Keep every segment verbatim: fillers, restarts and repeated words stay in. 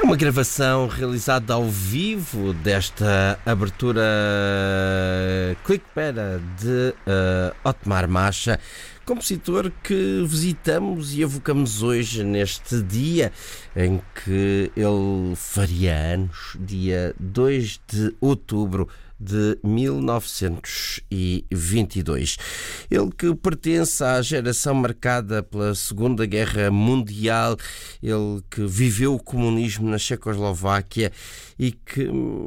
Uma gravação realizada ao vivo desta abertura clickpera de uh, Otmar Macha, compositor que visitamos e evocamos hoje neste dia em que ele faria anos, dia dois de outubro de mil novecentos e vinte e dois. Ele que pertence à geração marcada pela Segunda Guerra Mundial, ele que viveu o comunismo na Checoslováquia e que,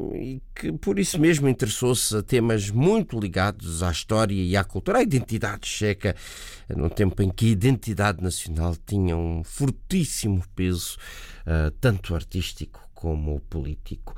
e que por isso mesmo interessou-se a temas muito ligados à história e à cultura, à identidade checa, num tempo em que a identidade nacional tinha um fortíssimo peso, uh, tanto artístico como político.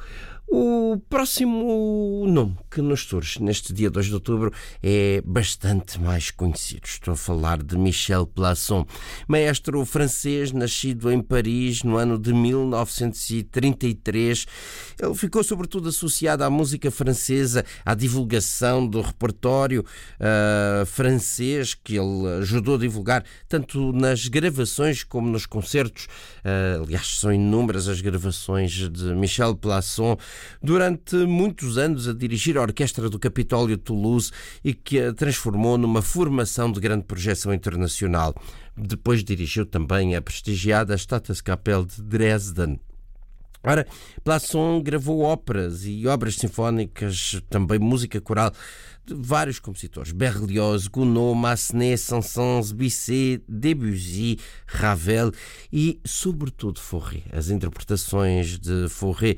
O próximo nome que nos surge neste dia dois de outubro é bastante mais conhecido. Estou a falar de Michel Plasson, maestro francês nascido em Paris no ano de mil novecentos e trinta e três. Ele ficou sobretudo associado à música francesa, à divulgação do repertório uh, francês, que ele ajudou a divulgar tanto nas gravações como nos concertos. Uh, aliás, são inúmeras as gravações de Michel Plasson, durante muitos anos a dirigir a Orquestra do Capitólio de Toulouse e que a transformou numa formação de grande projeção internacional. Depois dirigiu também a prestigiada Staatskapelle de Dresden. Ora, Plasson gravou óperas e obras sinfónicas, também música coral, de vários compositores: Berlioz, Gounod, Massenet, Saint-Saëns, Bizet, Debussy, Ravel e, sobretudo, Fauré. As interpretações de Fauré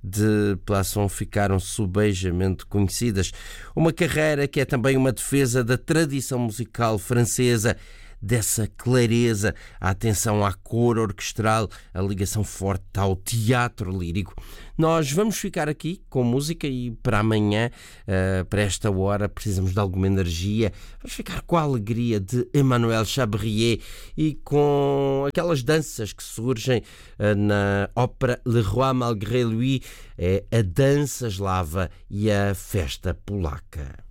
de Plasson ficaram subejamente conhecidas. Uma carreira que é também uma defesa da tradição musical francesa, dessa clareza, a atenção à cor orquestral, a ligação forte ao teatro lírico. Nós vamos ficar aqui com música e para amanhã, uh, para esta hora, precisamos de alguma energia. Vamos ficar com a alegria de Emmanuel Chabrier e com aquelas danças que surgem uh, na ópera Le Roi Malgré Lui, é a dança eslava e a festa polaca.